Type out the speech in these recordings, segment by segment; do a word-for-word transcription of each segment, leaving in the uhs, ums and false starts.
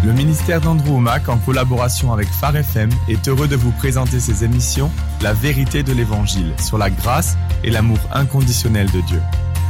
Le ministère d'Andrew Wommack, en collaboration avec Phare F M, est heureux de vous présenter ses émissions « La vérité de l'Évangile » sur la grâce et l'amour inconditionnel de Dieu.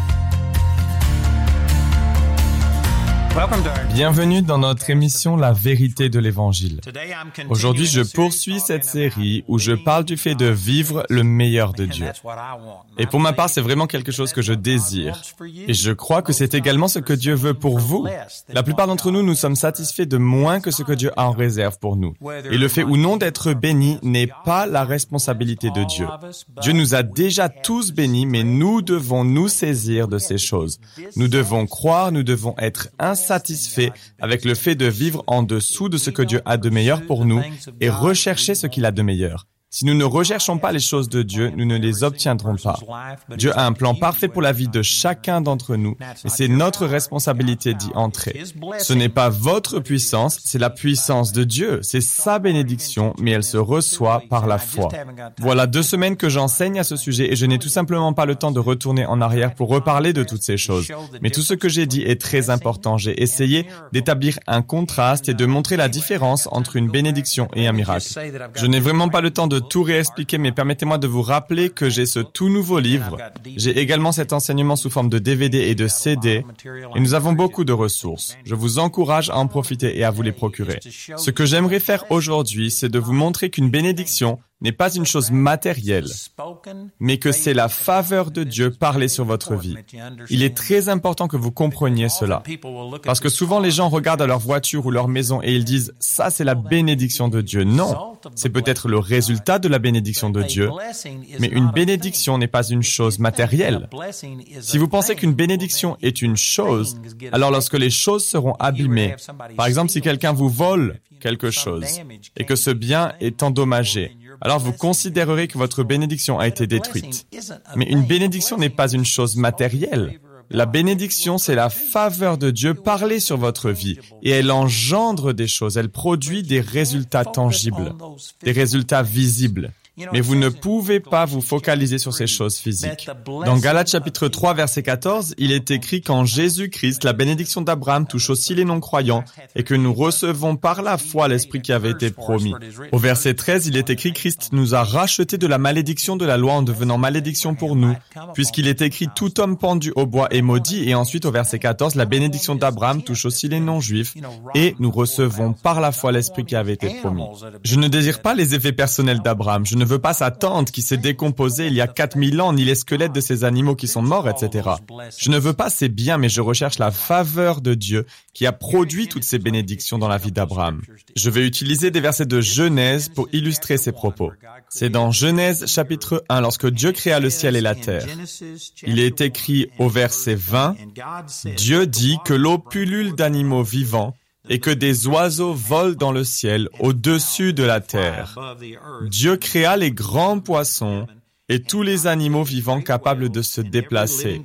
Bienvenue dans notre émission « La vérité de l'Évangile ». Aujourd'hui, je poursuis cette série où je parle du fait de vivre le meilleur de Dieu. Et pour ma part, c'est vraiment quelque chose que je désire. Et je crois que c'est également ce que Dieu veut pour vous. La plupart d'entre nous, nous sommes satisfaits de moins que ce que Dieu a en réserve pour nous. Et le fait ou non d'être béni n'est pas la responsabilité de Dieu. Dieu nous a déjà tous bénis, mais nous devons nous saisir de ces choses. Nous devons croire, nous devons être insatisfaits avec le fait de vivre en dessous de ce que Dieu a de meilleur pour nous et rechercher ce qu'il a de meilleur. Si nous ne recherchons pas les choses de Dieu, nous ne les obtiendrons pas. Dieu a un plan parfait pour la vie de chacun d'entre nous, et c'est notre responsabilité d'y entrer. Ce n'est pas votre puissance, c'est la puissance de Dieu. C'est sa bénédiction, mais elle se reçoit par la foi. Voilà deux semaines que j'enseigne à ce sujet, et je n'ai tout simplement pas le temps de retourner en arrière pour reparler de toutes ces choses. Mais tout ce que j'ai dit est très important. J'ai essayé d'établir un contraste et de montrer la différence entre une bénédiction et un miracle. Je n'ai vraiment pas le temps de tout réexpliquer, mais permettez-moi de vous rappeler que j'ai ce tout nouveau livre. J'ai également cet enseignement sous forme de D V D et de C D, et nous avons beaucoup de ressources. Je vous encourage à en profiter et à vous les procurer. Ce que j'aimerais faire aujourd'hui, c'est de vous montrer qu'une bénédiction n'est pas une chose matérielle, mais que c'est la faveur de Dieu parlée sur votre vie. Il est très important que vous compreniez cela, parce que souvent les gens regardent à leur voiture ou leur maison et ils disent « ça c'est la bénédiction de Dieu ». Non, c'est peut-être le résultat de la bénédiction de Dieu, mais une bénédiction n'est pas une chose matérielle. Si vous pensez qu'une bénédiction est une chose, alors lorsque les choses seront abîmées, par exemple si quelqu'un vous vole quelque chose et que ce bien est endommagé, alors vous considérerez que votre bénédiction a été détruite. Mais une bénédiction n'est pas une chose matérielle. La bénédiction, c'est la faveur de Dieu parlée sur votre vie et elle engendre des choses, elle produit des résultats tangibles, des résultats visibles. Mais vous ne pouvez pas vous focaliser sur ces choses physiques. Dans Galates chapitre trois, verset quatorze, il est écrit qu'en Jésus-Christ, la bénédiction d'Abraham touche aussi les non-croyants et que nous recevons par la foi l'Esprit qui avait été promis. Au verset treize, il est écrit « Christ nous a rachetés de la malédiction de la loi en devenant malédiction pour nous, puisqu'il est écrit « Tout homme pendu au bois est maudit » et ensuite au verset quatorze, la bénédiction d'Abraham touche aussi les non-juifs et nous recevons par la foi l'Esprit qui avait été promis. Je ne désire pas les effets personnels d'Abraham, je ne veux pas sa tente qui s'est décomposée il y a quatre mille ans, ni les squelettes de ces animaux qui sont morts, et cetera. Je ne veux pas ces biens, mais je recherche la faveur de Dieu qui a produit toutes ces bénédictions dans la vie d'Abraham. Je vais utiliser des versets de Genèse pour illustrer ces propos. C'est dans Genèse chapitre un, lorsque Dieu créa le ciel et la terre. Il est écrit au verset vingt, « Dieu dit que l'eau pullule d'animaux vivants, et que des oiseaux volent dans le ciel au-dessus de la terre. Dieu créa les grands poissons et tous les animaux vivants capables de se déplacer.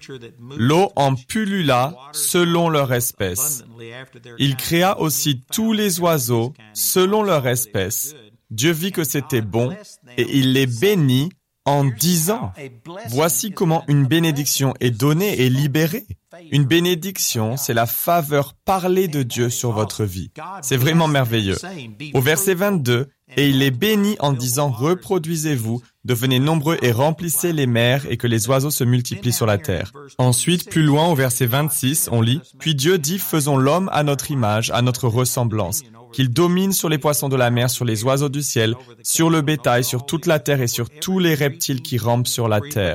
L'eau en pullula selon leur espèce. Il créa aussi tous les oiseaux selon leur espèce. Dieu vit que c'était bon et il les bénit en disant, « Voici comment une bénédiction est donnée et libérée. » Une bénédiction, c'est la faveur parlée de Dieu sur votre vie. C'est vraiment merveilleux. Au verset vingt-deux, « Et il les bénit en disant, reproduisez-vous, devenez nombreux et remplissez les mers et que les oiseaux se multiplient sur la terre. » Ensuite, plus loin, au verset vingt-six, on lit, « Puis Dieu dit, faisons l'homme à notre image, à notre ressemblance, qu'il domine sur les poissons de la mer, sur les oiseaux du ciel, sur le bétail, sur toute la terre et sur tous les reptiles qui rampent sur la terre. »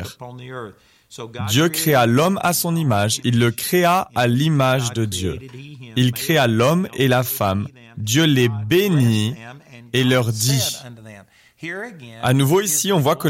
Dieu créa l'homme à son image, il le créa à l'image de Dieu. Il créa l'homme et la femme, Dieu les bénit et leur dit. À nouveau ici, on voit que